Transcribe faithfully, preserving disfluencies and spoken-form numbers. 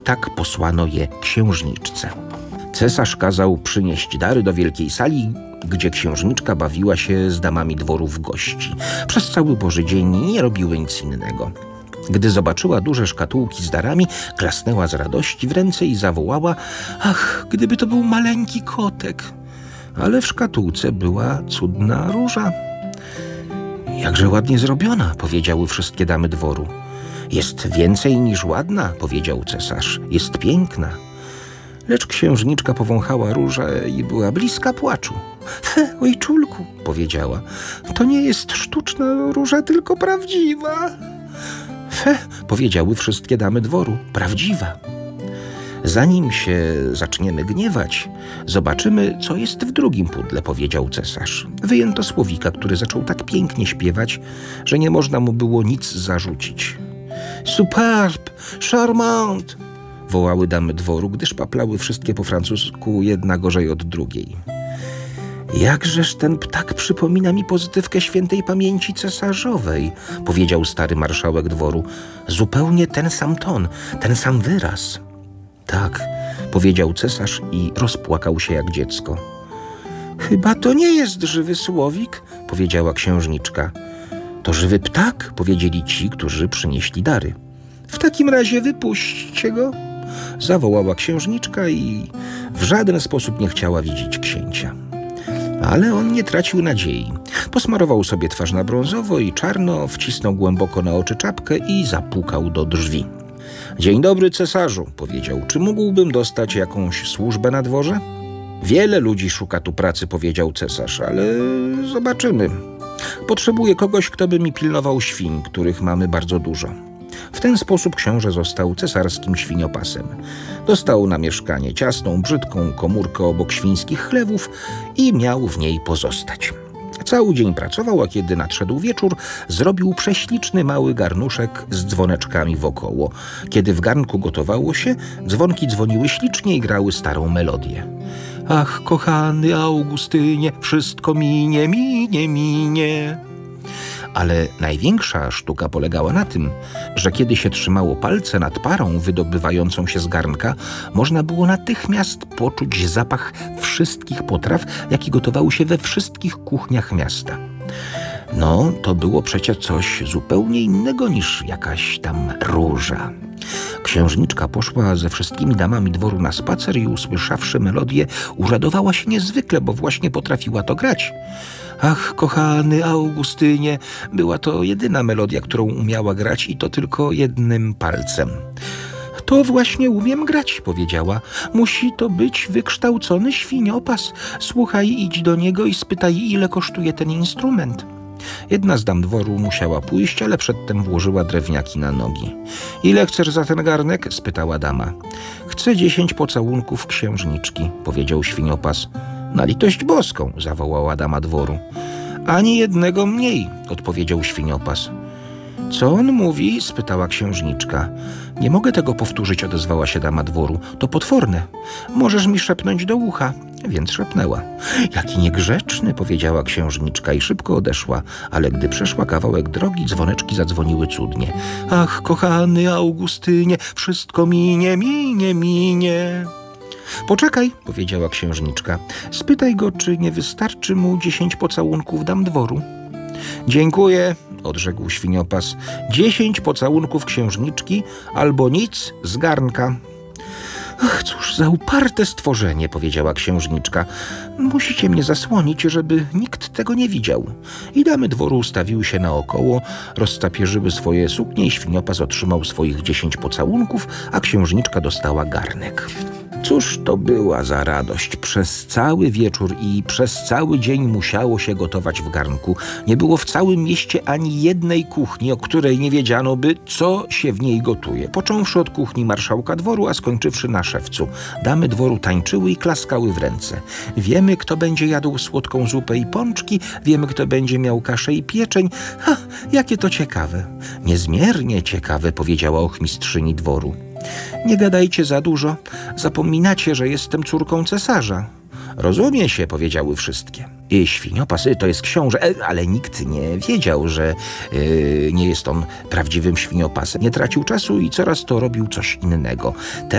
Tak posłano je księżniczce. Cesarz kazał przynieść dary do wielkiej sali, gdzie księżniczka bawiła się z damami dworu w gości. Przez cały Boży dzień nie robiły nic innego. Gdy zobaczyła duże szkatułki z darami, klasnęła z radości w ręce i zawołała: ach, gdyby to był maleńki kotek! Ale w szkatułce była cudna róża. Jakże ładnie zrobiona, powiedziały wszystkie damy dworu. Jest więcej niż ładna, powiedział cesarz. Jest piękna. Lecz księżniczka powąchała różę i była bliska płaczu. Fe, ojczulku, powiedziała, to nie jest sztuczna róża, tylko prawdziwa. Fe, powiedziały wszystkie damy dworu, prawdziwa. Zanim się zaczniemy gniewać, zobaczymy, co jest w drugim pudle, powiedział cesarz. Wyjęto słowika, który zaczął tak pięknie śpiewać, że nie można mu było nic zarzucić. Superbe, charmant, wołały damy dworu, gdyż paplały wszystkie po francusku, jedna gorzej od drugiej. Jakżeż ten ptak przypomina mi pozytywkę świętej pamięci cesarzowej, powiedział stary marszałek dworu. Zupełnie ten sam ton, ten sam wyraz. Tak, powiedział cesarz i rozpłakał się jak dziecko. Chyba to nie jest żywy słowik, powiedziała księżniczka. To żywy ptak, powiedzieli ci, którzy przynieśli dary. W takim razie wypuśćcie go, zawołała księżniczka i w żaden sposób nie chciała widzieć księcia. Ale on nie tracił nadziei. Posmarował sobie twarz na brązowo i czarno, wcisnął głęboko na oczy czapkę i zapukał do drzwi. Dzień dobry, cesarzu, powiedział. Czy mógłbym dostać jakąś służbę na dworze? Wiele ludzi szuka tu pracy, powiedział cesarz, ale zobaczymy. Potrzebuję kogoś, kto by mi pilnował świń, których mamy bardzo dużo. W ten sposób książę został cesarskim świniopasem. Dostał na mieszkanie ciasną, brzydką komórkę obok świńskich chlewów i miał w niej pozostać. Cały dzień pracował, a kiedy nadszedł wieczór, zrobił prześliczny mały garnuszek z dzwoneczkami wokoło. Kiedy w garnku gotowało się, dzwonki dzwoniły ślicznie i grały starą melodię. Ach, kochany Augustynie, wszystko minie, minie, minie. Ale największa sztuka polegała na tym, że kiedy się trzymało palce nad parą wydobywającą się z garnka, można było natychmiast poczuć zapach wszystkich potraw, jakie gotowały się we wszystkich kuchniach miasta. No, to było przecież coś zupełnie innego niż jakaś tam róża. Księżniczka poszła ze wszystkimi damami dworu na spacer i usłyszawszy melodię, uradowała się niezwykle, bo właśnie potrafiła to grać. Ach, kochany Augustynie, była to jedyna melodia, którą umiała grać i to tylko jednym palcem. To właśnie umiem grać, powiedziała. Musi to być wykształcony świniopas. Słuchaj, idź do niego i spytaj, ile kosztuje ten instrument. Jedna z dam dworu musiała pójść, ale przedtem włożyła drewniaki na nogi. Ile chcesz za ten garnek? Spytała dama. Chcę dziesięć pocałunków księżniczki, powiedział świniopas. Na litość boską, zawołała dama dworu. Ani jednego mniej, odpowiedział świniopas. Co on mówi? Spytała księżniczka. Nie mogę tego powtórzyć, odezwała się dama dworu. To potworne. Możesz mi szepnąć do ucha. Więc szepnęła. Jaki niegrzeczny, powiedziała księżniczka i szybko odeszła, ale gdy przeszła kawałek drogi, dzwoneczki zadzwoniły cudnie. Ach, kochany Augustynie, wszystko minie, minie, minie. Poczekaj, powiedziała księżniczka. Spytaj go, czy nie wystarczy mu dziesięć pocałunków dam dworu. Dziękuję, odrzekł świniopas. Dziesięć pocałunków księżniczki albo nic z garnka. Ach, cóż za uparte stworzenie, powiedziała księżniczka. Musicie mnie zasłonić, żeby nikt tego nie widział. I damy dworu ustawiły się naokoło, rozcapierzyły swoje suknie i świniopas otrzymał swoich dziesięć pocałunków, a księżniczka dostała garnek. Cóż to była za radość. Przez cały wieczór i przez cały dzień musiało się gotować w garnku. Nie było w całym mieście ani jednej kuchni, o której nie wiedziano by, co się w niej gotuje. Począwszy od kuchni marszałka dworu, a skończywszy na szewcu. Damy dworu tańczyły i klaskały w ręce. Wiemy, kto będzie jadł słodką zupę i pączki, wiemy, kto będzie miał kaszę i pieczeń. Ha, jakie to ciekawe. Niezmiernie ciekawe, powiedziała ochmistrzyni dworu. Nie gadajcie za dużo. Zapominacie, że jestem córką cesarza. Rozumie się, powiedziały wszystkie. I świniopas to jest książę, ale nikt nie wiedział, że yy, nie jest on prawdziwym świniopasem. Nie tracił czasu i coraz to robił coś innego.